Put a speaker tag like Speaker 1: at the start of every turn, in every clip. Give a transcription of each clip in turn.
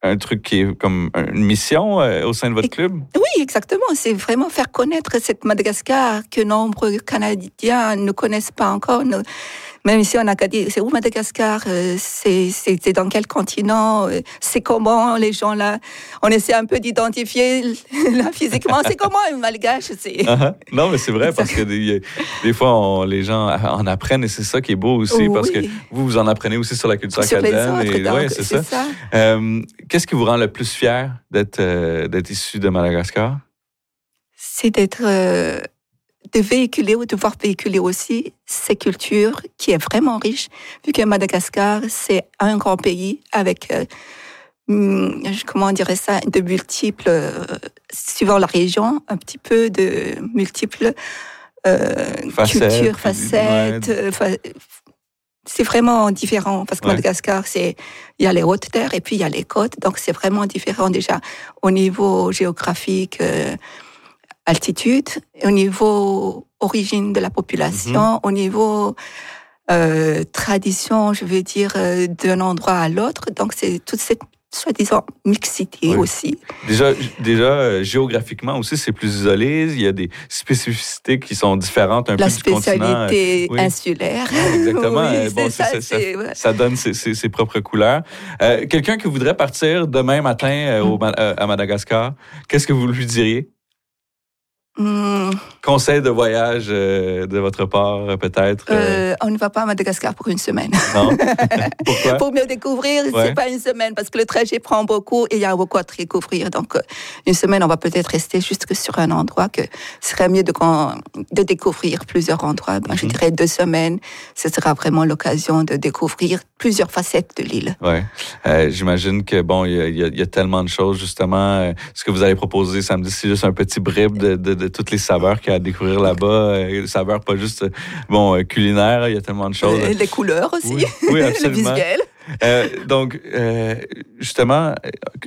Speaker 1: un truc qui est comme une mission au sein de votre club?
Speaker 2: Oui, exactement. C'est vraiment faire connaître cette Madagascar que nombreux Canadiens ne connaissent pas encore. Même ici en Acadie, c'est où Madagascar? C'est dans quel continent? C'est comment les gens là? On essaie un peu d'identifier là physiquement. C'est comment un Malgache?
Speaker 1: Non, mais c'est vrai parce que des fois les gens en apprennent et c'est ça qui est beau aussi parce que vous en apprenez aussi sur la culture acadienne.
Speaker 2: Oui, c'est ça.
Speaker 1: Qu'est-ce qui vous rend le plus fier d'être issu de Madagascar?
Speaker 2: C'est de véhiculer ou de voir véhiculer aussi ces cultures qui est vraiment riche, vu que Madagascar, c'est un grand pays avec, comment on dirait ça, de multiples, suivant la région, un petit peu de multiples cultures, facettes. C'est vraiment différent parce que Madagascar, il y a les hautes terres et puis il y a les côtes, donc c'est vraiment différent déjà au niveau géographique, altitude, au niveau origine de la population, au niveau tradition, je veux dire, d'un endroit à l'autre. Donc, c'est toute cette, soi-disant, mixité aussi.
Speaker 1: Déjà géographiquement aussi, c'est plus isolé. Il y a des spécificités qui sont différentes un peu du continent.
Speaker 2: La spécialité insulaire.
Speaker 1: Exactement. Ça donne ses propres couleurs. Quelqu'un qui voudrait partir demain matin à Madagascar, qu'est-ce que vous lui diriez? Conseil de voyage de votre part, peut-être?
Speaker 2: On ne va pas à Madagascar pour une semaine.
Speaker 1: Non? Pourquoi?
Speaker 2: Pour mieux découvrir, c'est pas une semaine, parce que le trajet prend beaucoup et il y a beaucoup à découvrir. Donc, une semaine, on va peut-être rester juste que sur un endroit que ce serait mieux de découvrir plusieurs endroits. Je dirais 2 semaines, ce sera vraiment l'occasion de découvrir plusieurs facettes de l'île.
Speaker 1: Oui. J'imagine que, il y a tellement de choses, justement. Ce que vous allez proposer samedi, c'est juste un petit bribe de toutes les saveurs qu'il y a à découvrir là-bas. Les saveurs pas juste culinaires, il y a tellement de choses.
Speaker 2: Les couleurs aussi.
Speaker 1: Oui, absolument.
Speaker 2: Le visuel.
Speaker 1: Donc, justement,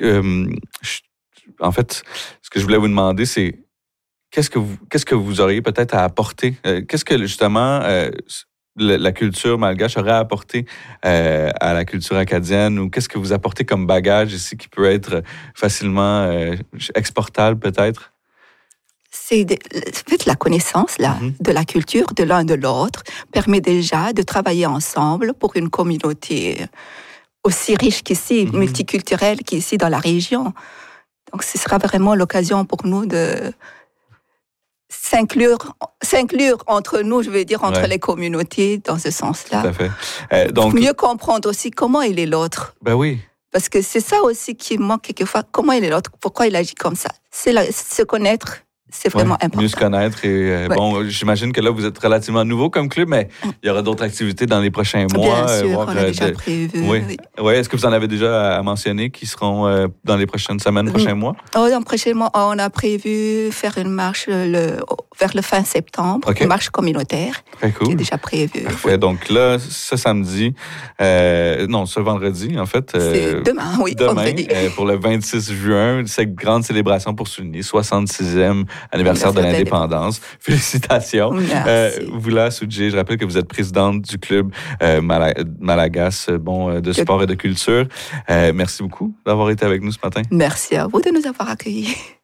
Speaker 1: en fait, ce que je voulais vous demander, c'est qu'est-ce que vous auriez peut-être à apporter? Qu'est-ce que, justement, la culture malgache aurait apporté à la culture acadienne, ou qu'est-ce que vous apportez comme bagage ici qui peut être facilement exportable, peut-être?
Speaker 2: C'est la connaissance là, de la culture de l'un de l'autre permet déjà de travailler ensemble pour une communauté aussi riche qu'ici, multiculturelle qu'ici dans la région. Donc ce sera vraiment l'occasion pour nous de s'inclure entre nous, je veux dire, entre les communautés dans ce sens-là.
Speaker 1: Tout à fait. Donc,
Speaker 2: pour mieux comprendre aussi comment il est l'autre.
Speaker 1: Ben oui.
Speaker 2: Parce que c'est ça aussi qui manque quelquefois. Comment il est l'autre? Pourquoi il agit comme ça? C'est se connaître. C'est vraiment important.
Speaker 1: Mieux se connaître. Et j'imagine que là, vous êtes relativement nouveau comme club, mais il y aura d'autres activités dans les prochains mois.
Speaker 2: Bien sûr, on a déjà prévu.
Speaker 1: Oui. Est-ce que vous en avez déjà à mentionner qui seront dans les prochaines semaines, prochains mois?
Speaker 2: Dans les prochains mois, on a prévu faire une marche vers le fin septembre, une marche communautaire.
Speaker 1: Très cool.
Speaker 2: Qui est déjà prévue.
Speaker 1: Parfait. Donc là, ce samedi, ce vendredi, en fait.
Speaker 2: C'est demain, vendredi.
Speaker 1: Pour le 26 juin, cette grande célébration pour souligner 66e anniversaire de l'indépendance. Félicitations. Voula Soudjé, je rappelle que vous êtes présidente du club Malagas de sport et de culture. Merci beaucoup d'avoir été avec nous ce matin.
Speaker 2: Merci à vous de nous avoir accueillis.